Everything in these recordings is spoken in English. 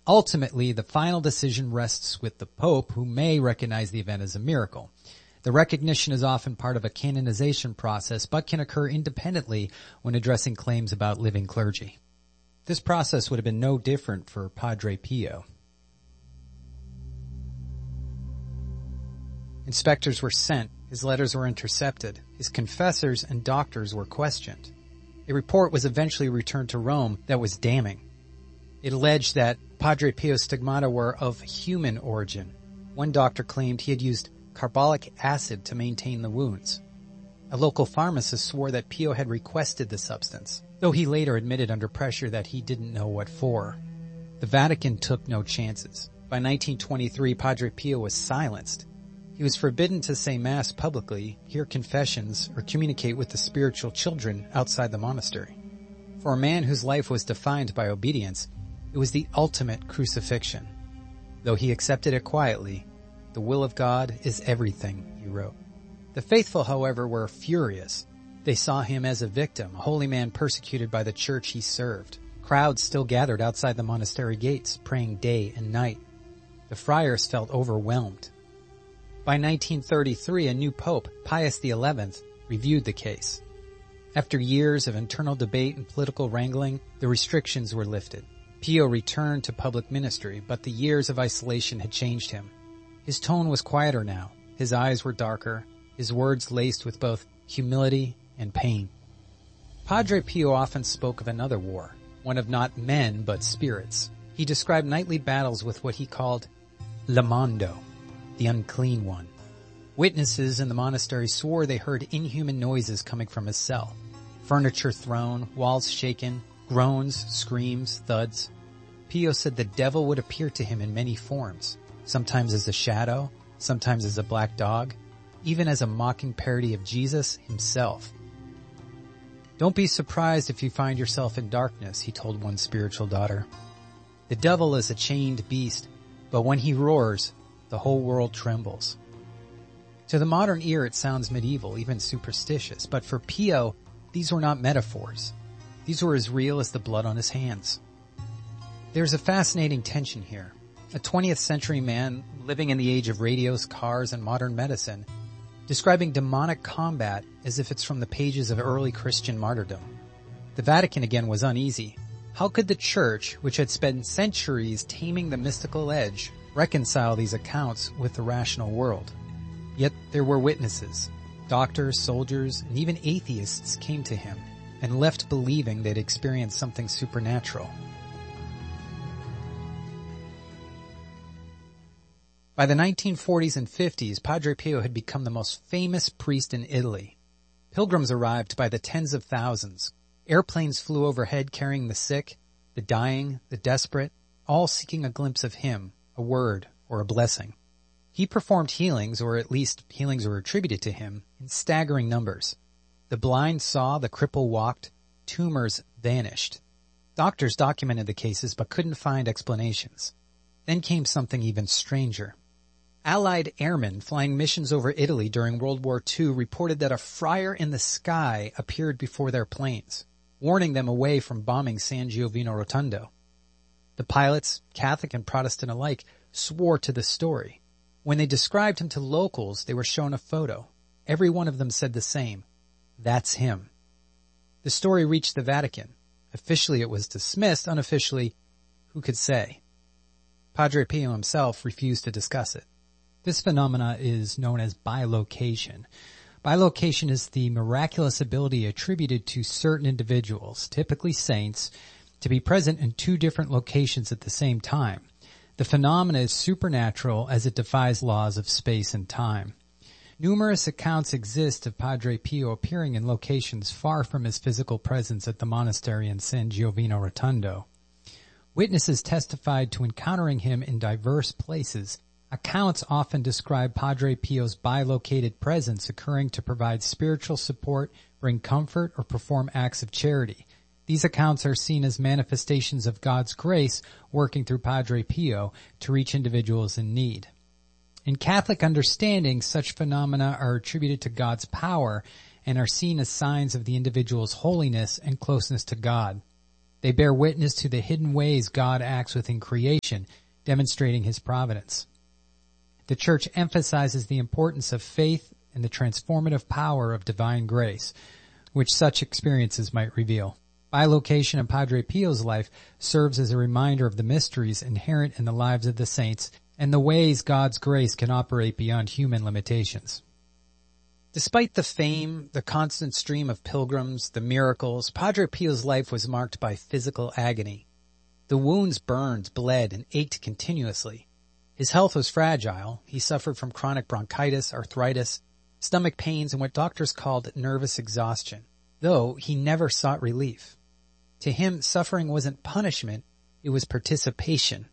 Ultimately, the final decision rests with the Pope, who may recognize the event as a miracle. The recognition is often part of a canonization process, but can occur independently when addressing claims about living clergy. This process would have been no different for Padre Pio. Inspectors were sent, his letters were intercepted, his confessors and doctors were questioned. A report was eventually returned to Rome that was damning. It alleged that Padre Pio's stigmata were of human origin. One doctor claimed he had used carbolic acid to maintain the wounds. A local pharmacist swore that Pio had requested the substance, though he later admitted under pressure that he didn't know what for. The Vatican took no chances. By 1923, Padre Pio was silenced. He was forbidden to say Mass publicly, hear confessions, or communicate with the spiritual children outside the monastery. For a man whose life was defined by obedience, it was the ultimate crucifixion. Though he accepted it quietly, the will of God is everything, he wrote. The faithful, however, were furious. They saw him as a victim, a holy man persecuted by the church he served. Crowds still gathered outside the monastery gates, praying day and night. The friars felt overwhelmed. By 1933, a new pope, Pius XI, reviewed the case. After years of internal debate and political wrangling, the restrictions were lifted. Pio returned to public ministry, but the years of isolation had changed him. His tone was quieter now. His eyes were darker, his words laced with both humility and pain. Padre Pio often spoke of another war, one of not men but spirits. He described nightly battles with what he called l'immondo, the unclean one. Witnesses in the monastery swore they heard inhuman noises coming from his cell. Furniture thrown, walls shaken, groans, screams, thuds. Pio said the devil would appear to him in many forms, sometimes as a shadow, sometimes as a black dog, even as a mocking parody of Jesus himself. Don't be surprised if you find yourself in darkness, he told one spiritual daughter. The devil is a chained beast, but when he roars, the whole world trembles. To the modern ear it sounds medieval, even superstitious, but for Pio, these were not metaphors. These were as real as the blood on his hands. There's a fascinating tension here. A 20th century man living in the age of radios, cars, and modern medicine, describing demonic combat as if it's from the pages of early Christian martyrdom. The Vatican again was uneasy. How could the Church, which had spent centuries taming the mystical edge, reconcile these accounts with the rational world? Yet there were witnesses. Doctors, soldiers, and even atheists came to him and left believing they'd experienced something supernatural. By the 1940s and 50s, Padre Pio had become the most famous priest in Italy. Pilgrims arrived by the tens of thousands. Airplanes flew overhead carrying the sick, the dying, the desperate, all seeking a glimpse of him, a word, or a blessing. He performed healings, or at least healings were attributed to him, in staggering numbers. The blind saw, the cripple walked, tumors vanished. Doctors documented the cases but couldn't find explanations. Then came something even stranger. Allied airmen flying missions over Italy during World War II reported that a friar in the sky appeared before their planes, warning them away from bombing San Giovino Rotondo. The pilots, Catholic and Protestant alike, swore to the story. When they described him to locals, they were shown a photo. Every one of them said the same. That's him. The story reached the Vatican. Officially it was dismissed. Unofficially, who could say? Padre Pio himself refused to discuss it. This phenomena is known as bilocation. Bilocation is the miraculous ability attributed to certain individuals, typically saints, to be present in two different locations at the same time. The phenomena is supernatural as it defies laws of space and time. Numerous accounts exist of Padre Pio appearing in locations far from his physical presence at the monastery in San Giovino Rotondo. Witnesses testified to encountering him in diverse places. Accounts often describe Padre Pio's bilocated presence occurring to provide spiritual support, bring comfort, or perform acts of charity. These accounts are seen as manifestations of God's grace working through Padre Pio to reach individuals in need. In Catholic understanding, such phenomena are attributed to God's power and are seen as signs of the individual's holiness and closeness to God. They bear witness to the hidden ways God acts within creation, demonstrating his providence. The Church emphasizes the importance of faith and the transformative power of divine grace, which such experiences might reveal. Bilocation in Padre Pio's life serves as a reminder of the mysteries inherent in the lives of the saints and the ways God's grace can operate beyond human limitations. Despite the fame, the constant stream of pilgrims, the miracles, Padre Pio's life was marked by physical agony. The wounds burned, bled, and ached continuously. His health was fragile. He suffered from chronic bronchitis, arthritis, stomach pains, and what doctors called nervous exhaustion, though he never sought relief. To him, suffering wasn't punishment, it was participation.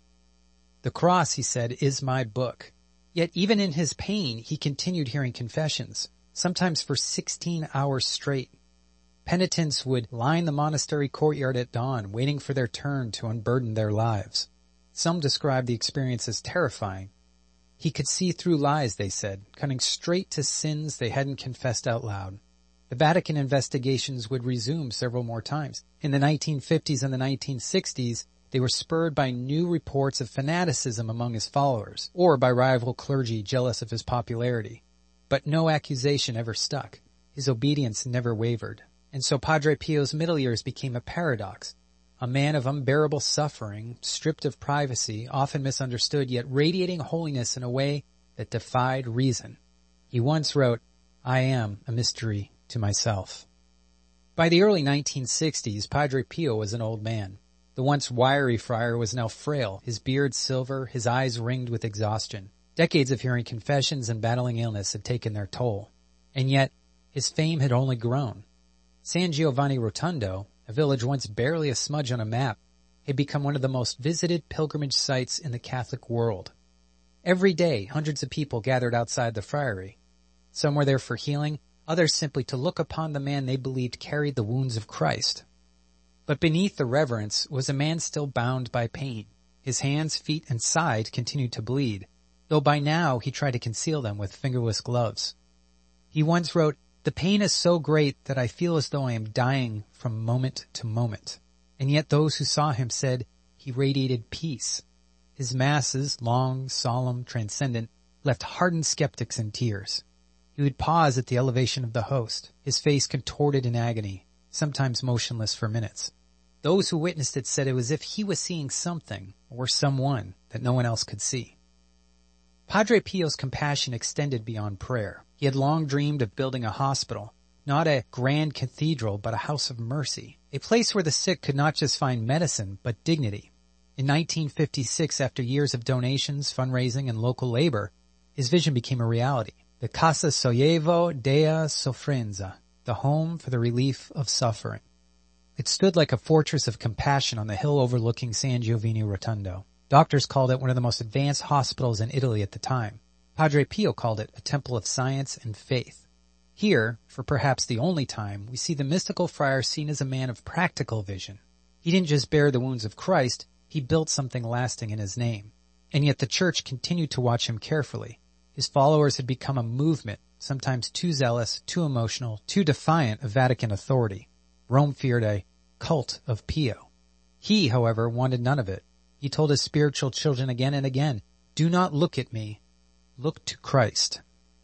The cross, he said, is my book. Yet even in his pain, he continued hearing confessions, sometimes for 16 hours straight. Penitents would line the monastery courtyard at dawn, waiting for their turn to unburden their lives. Some described the experience as terrifying. He could see through lies, they said, cutting straight to sins they hadn't confessed out loud. The Vatican investigations would resume several more times. In the 1950s and the 1960s, they were spurred by new reports of fanaticism among his followers, or by rival clergy jealous of his popularity. But no accusation ever stuck. His obedience never wavered. And so Padre Pio's middle years became a paradox. A man of unbearable suffering, stripped of privacy, often misunderstood, yet radiating holiness in a way that defied reason. He once wrote, "I am a mystery to myself." By the early 1960s, Padre Pio was an old man. The once wiry friar was now frail, his beard silver, his eyes ringed with exhaustion. Decades of hearing confessions and battling illness had taken their toll. And yet, his fame had only grown. San Giovanni Rotondo, a village once barely a smudge on a map, had become one of the most visited pilgrimage sites in the Catholic world. Every day, hundreds of people gathered outside the friary. Some were there for healing, others simply to look upon the man they believed carried the wounds of Christ. But beneath the reverence was a man still bound by pain. His hands, feet, and side continued to bleed, though by now he tried to conceal them with fingerless gloves. He once wrote, "The pain is so great that I feel as though I am dying from moment to moment." And yet those who saw him said he radiated peace. His masses, long, solemn, transcendent, left hardened skeptics in tears. He would pause at the elevation of the host, his face contorted in agony, sometimes motionless for minutes. Those who witnessed it said it was as if he was seeing something or someone that no one else could see. Padre Pio's compassion extended beyond prayer. He had long dreamed of building a hospital, not a grand cathedral, but a house of mercy, a place where the sick could not just find medicine, but dignity. In 1956, after years of donations, fundraising, and local labor, his vision became a reality. The Casa Sollievo della Sofferenza, the home for the relief of suffering. It stood like a fortress of compassion on the hill overlooking San Giovanni Rotondo. Doctors called it one of the most advanced hospitals in Italy at the time. Padre Pio called it a temple of science and faith. Here, for perhaps the only time, we see the mystical friar seen as a man of practical vision. He didn't just bear the wounds of Christ, he built something lasting in his name. And yet the Church continued to watch him carefully. His followers had become a movement, sometimes too zealous, too emotional, too defiant of Vatican authority. Rome feared a cult of Pio. He, however, wanted none of it. He told his spiritual children again and again, "Do not look at me. Look to Christ."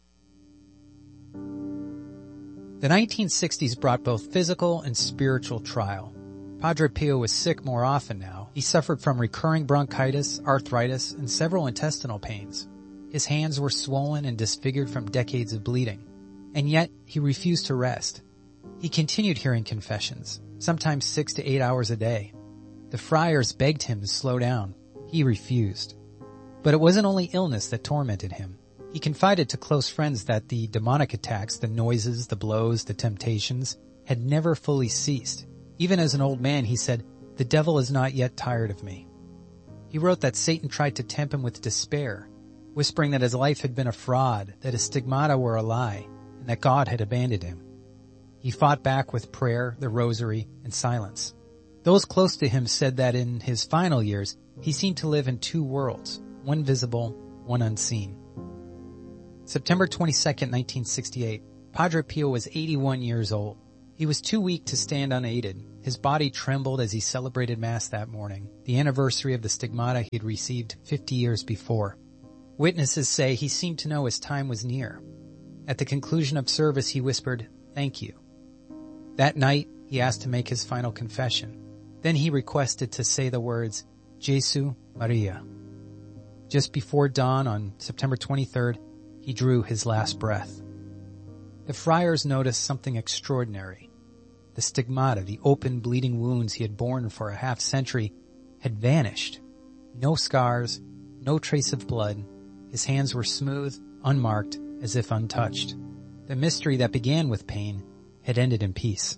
The 1960s brought both physical and spiritual trial. Padre Pio was sick more often now. He suffered from recurring bronchitis, arthritis, and several intestinal pains. His hands were swollen and disfigured from decades of bleeding. And yet, he refused to rest. He continued hearing confessions, sometimes 6 to 8 hours a day. The friars begged him to slow down. He refused. But it wasn't only illness that tormented him. He confided to close friends that the demonic attacks, the noises, the blows, the temptations, had never fully ceased. Even as an old man, he said, "The devil is not yet tired of me." He wrote that Satan tried to tempt him with despair, whispering that his life had been a fraud, that his stigmata were a lie, and that God had abandoned him. He fought back with prayer, the rosary, and silence. Those close to him said that in his final years, he seemed to live in two worlds, one visible, one unseen. September 22nd, 1968, Padre Pio was 81 years old. He was too weak to stand unaided. His body trembled as he celebrated Mass that morning, the anniversary of the stigmata he had received 50 years before. Witnesses say he seemed to know his time was near. At the conclusion of service, he whispered, "Thank you." That night, he asked to make his final confession. Then he requested to say the words, "Jesu Maria." Just before dawn on September 23rd, he drew his last breath. The friars noticed something extraordinary. The stigmata, the open bleeding wounds he had borne for a half-century, had vanished. No scars, no trace of blood. His hands were smooth, unmarked, as if untouched. The mystery that began with pain had ended in peace.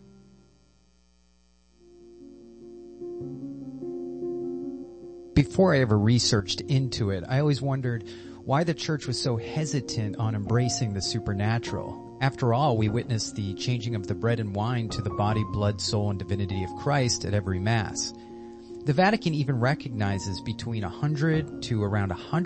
Before I ever researched into it, I always wondered why the church was so hesitant on embracing the supernatural. After all, we witness the changing of the bread and wine to the body, blood, soul, and divinity of Christ at every Mass. The Vatican even recognizes between 100 to around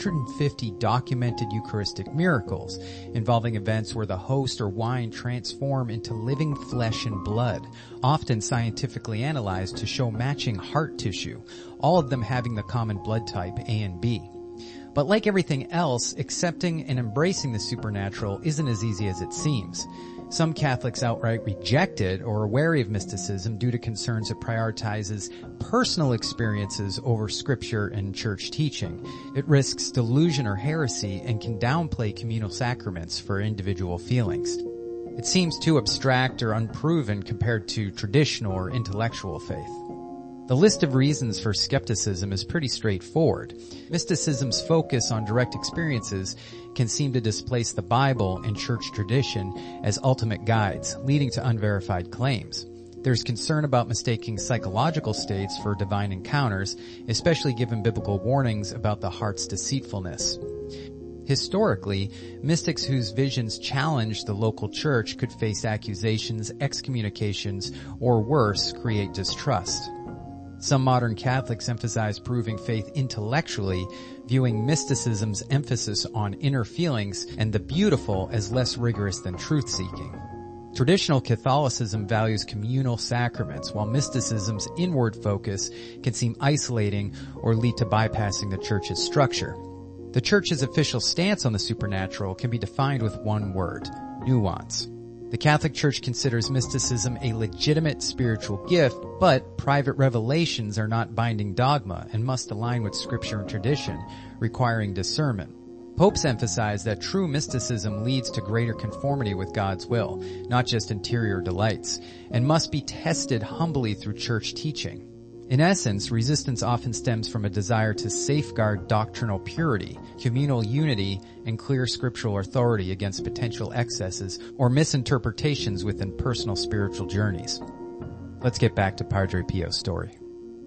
150 documented Eucharistic miracles involving events where the host or wine transform into living flesh and blood, often scientifically analyzed to show matching heart tissue, all of them having the common blood type A and B. But like everything else, accepting and embracing the supernatural isn't as easy as it seems. Some Catholics outright reject it or are wary of mysticism due to concerns it prioritizes personal experiences over scripture and church teaching. It risks delusion or heresy and can downplay communal sacraments for individual feelings. It seems too abstract or unproven compared to traditional or intellectual faith. The list of reasons for skepticism is pretty straightforward. Mysticism's focus on direct experiences can seem to displace the Bible and church tradition as ultimate guides, leading to unverified claims. There's concern about mistaking psychological states for divine encounters, especially given biblical warnings about the heart's deceitfulness. Historically, mystics whose visions challenge the local church could face accusations, excommunications, or worse, create distrust. Some modern Catholics emphasize proving faith intellectually, viewing mysticism's emphasis on inner feelings and the beautiful as less rigorous than truth-seeking. Traditional Catholicism values communal sacraments, while mysticism's inward focus can seem isolating or lead to bypassing the church's structure. The church's official stance on the supernatural can be defined with one word: nuance. The Catholic Church considers mysticism a legitimate spiritual gift, but private revelations are not binding dogma and must align with scripture and tradition, requiring discernment. Popes emphasize that true mysticism leads to greater conformity with God's will, not just interior delights, and must be tested humbly through church teaching. In essence, resistance often stems from a desire to safeguard doctrinal purity, communal unity, and clear scriptural authority against potential excesses or misinterpretations within personal spiritual journeys. Let's get back to Padre Pio's story.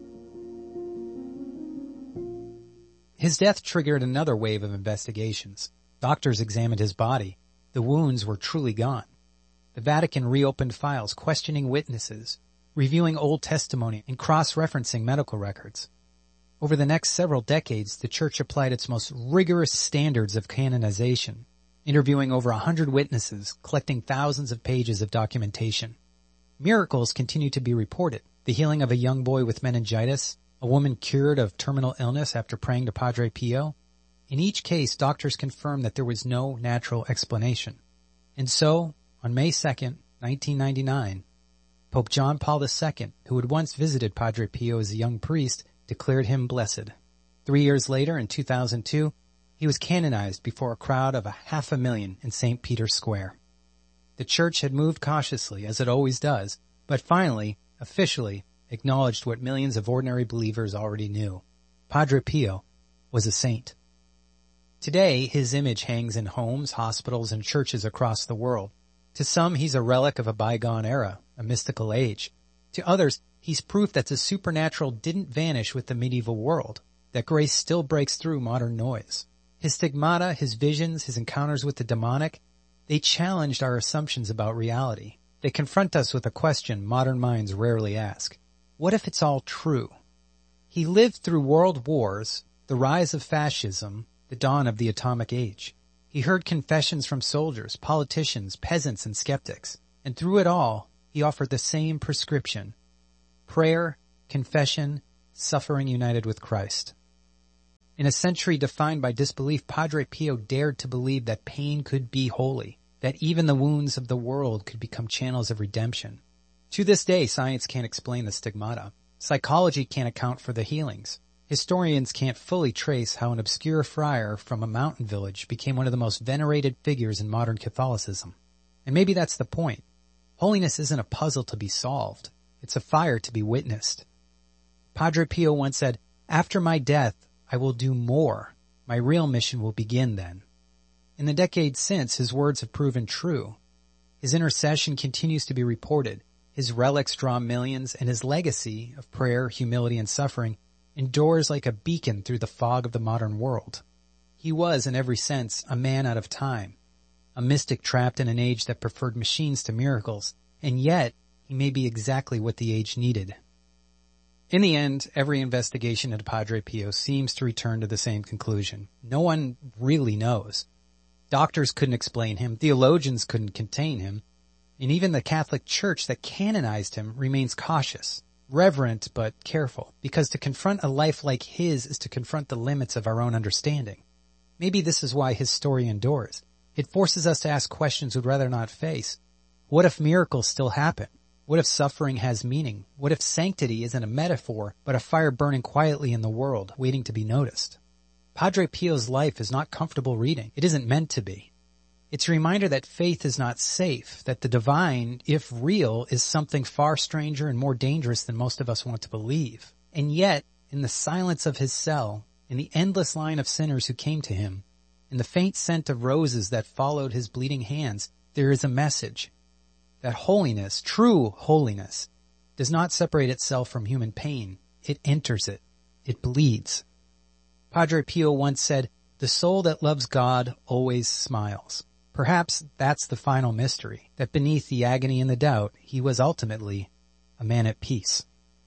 His death triggered another wave of investigations. Doctors examined his body. The wounds were truly gone. The Vatican reopened files, questioning witnesses, reviewing old testimony, and cross-referencing medical records. Over the next several decades, the Church applied its most rigorous standards of canonization, interviewing over 100 witnesses, collecting thousands of pages of documentation. Miracles continue to be reported. The healing of a young boy with meningitis, a woman cured of terminal illness after praying to Padre Pio. In each case, doctors confirmed that there was no natural explanation. And so, on May 2nd, 1999, Pope John Paul II, who had once visited Padre Pio as a young priest, declared him blessed. 3 years later, in 2002, he was canonized before a crowd of 500,000 in St. Peter's Square. The Church had moved cautiously, as it always does, but finally, officially, acknowledged what millions of ordinary believers already knew. Padre Pio was a saint. Today, his image hangs in homes, hospitals, and churches across the world. To some, he's a relic of a bygone era, a mystical age. To others, he's proof that the supernatural didn't vanish with the medieval world, that grace still breaks through modern noise. His stigmata, his visions, his encounters with the demonic, they challenged our assumptions about reality. They confront us with a question modern minds rarely ask. What if it's all true? He lived through world wars, the rise of fascism, the dawn of the atomic age. He heard confessions from soldiers, politicians, peasants, and skeptics. And through it all, he offered the same prescription. prayer, confession, suffering united with Christ. In a century defined by disbelief, Padre Pio dared to believe that pain could be holy, that even the wounds of the world could become channels of redemption. To this day, science can't explain the stigmata. Psychology can't account for the healings. Historians can't fully trace how an obscure friar from a mountain village became one of the most venerated figures in modern Catholicism. And maybe that's the point. Holiness isn't a puzzle to be solved. It's a fire to be witnessed. Padre Pio once said, "After my death, I will do more. My real mission will begin then." In the decades since, his words have proven true. His intercession continues to be reported. His relics draw millions, and his legacy of prayer, humility, and suffering endures like a beacon through the fog of the modern world. He was, in every sense, a man out of time, a mystic trapped in an age that preferred machines to miracles, and yet he may be exactly what the age needed. In the end, every investigation into Padre Pio seems to return to the same conclusion. No one really knows. Doctors couldn't explain him, theologians couldn't contain him, and even the Catholic Church that canonized him remains cautious, reverent but careful, because to confront a life like his is to confront the limits of our own understanding. Maybe this is why his story endures. It forces us to ask questions we'd rather not face. What if miracles still happen? What if suffering has meaning? What if sanctity isn't a metaphor, but a fire burning quietly in the world, waiting to be noticed? Padre Pio's life is not comfortable reading. It isn't meant to be. It's a reminder that faith is not safe, that the divine, if real, is something far stranger and more dangerous than most of us want to believe. And yet, in the silence of his cell, in the endless line of sinners who came to him, in the faint scent of roses that followed his bleeding hands, there is a message. That holiness, true holiness, does not separate itself from human pain. It enters it. It bleeds. Padre Pio once said, "The soul that loves God always smiles." Perhaps that's the final mystery, that beneath the agony and the doubt, he was ultimately a man at peace.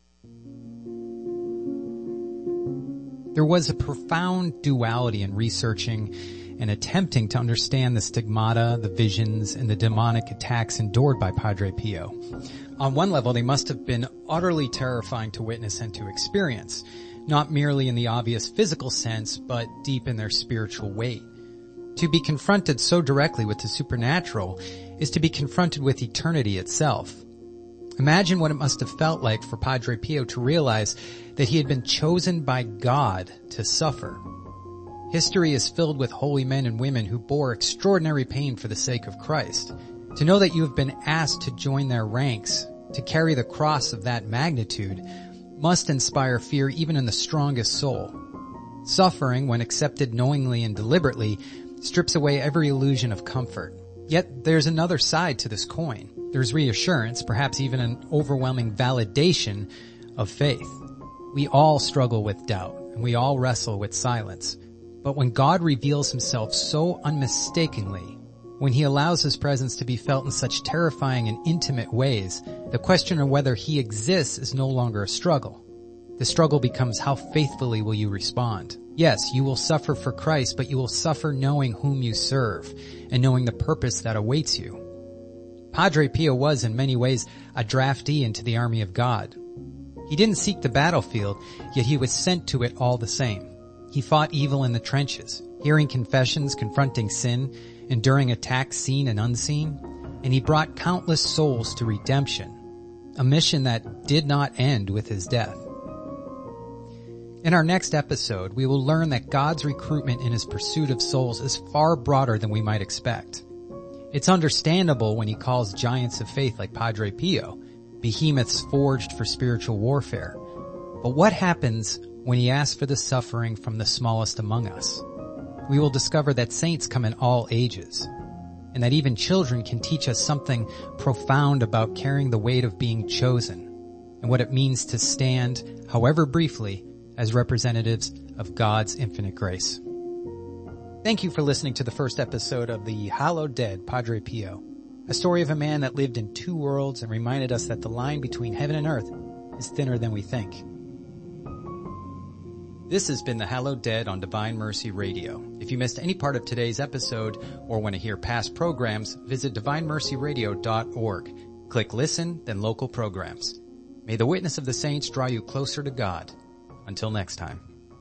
There was a profound duality in researching and attempting to understand the stigmata, the visions, and the demonic attacks endured by Padre Pio. On one level, they must have been utterly terrifying to witness and to experience, not merely in the obvious physical sense, but deep in their spiritual weight. To be confronted so directly with the supernatural is to be confronted with eternity itself. Imagine what it must have felt like for Padre Pio to realize that he had been chosen by God to suffer. History is filled with holy men and women who bore extraordinary pain for the sake of Christ. To know that you have been asked to join their ranks, to carry the cross of that magnitude, must inspire fear even in the strongest soul. Suffering, when accepted knowingly and deliberately, strips away every illusion of comfort. Yet there's another side to this coin. There's reassurance, perhaps even an overwhelming validation of faith. We all struggle with doubt, and we all wrestle with silence. But when God reveals himself so unmistakably, when he allows his presence to be felt in such terrifying and intimate ways, the question of whether he exists is no longer a struggle. The struggle becomes how faithfully will you respond. Yes, you will suffer for Christ, but you will suffer knowing whom you serve and knowing the purpose that awaits you. Padre Pio was in many ways a draftee into the army of God. He didn't seek the battlefield, yet he was sent to it all the same. He fought evil in the trenches, hearing confessions, confronting sin, enduring attacks seen and unseen, and he brought countless souls to redemption, a mission that did not end with his death. In our next episode, we will learn that God's recruitment in his pursuit of souls is far broader than we might expect. It's understandable when he calls giants of faith like Padre Pio, behemoths forged for spiritual warfare. But what happens when he asks for the suffering from the smallest among us? We will discover that saints come in all ages, and that even children can teach us something profound about carrying the weight of being chosen, and what it means to stand, however briefly, as representatives of God's infinite grace. Thank you for listening to the first episode of The Hallowed Dead, Padre Pio, a story of a man that lived in two worlds and reminded us that the line between heaven and earth is thinner than we think. This has been The Hallowed Dead on Divine Mercy Radio. If you missed any part of today's episode or want to hear past programs, visit divinemercyradio.org. Click Listen, then Local Programs. May the witness of the saints draw you closer to God. Until next time.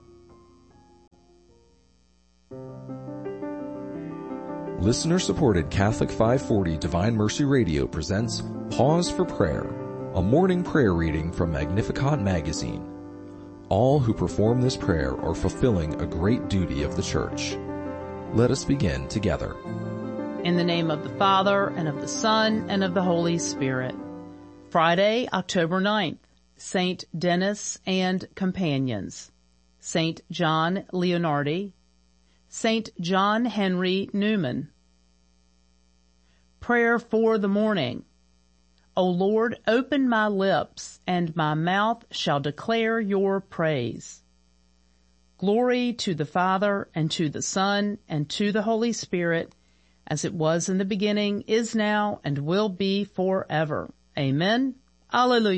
Listener-supported Catholic 540 Divine Mercy Radio presents Pause for Prayer, a morning prayer reading from Magnificat magazine. All who perform this prayer are fulfilling a great duty of the Church. Let us begin together. In the name of the Father, and of the Son, and of the Holy Spirit. Friday, October 9th, Saint Denis and Companions, Saint John Leonardi, Saint John Henry Newman. Prayer for the morning. O Lord, open my lips, and my mouth shall declare your praise. Glory to the Father, and to the Son, and to the Holy Spirit, as it was in the beginning, is now, and will be forever. Amen. Alleluia.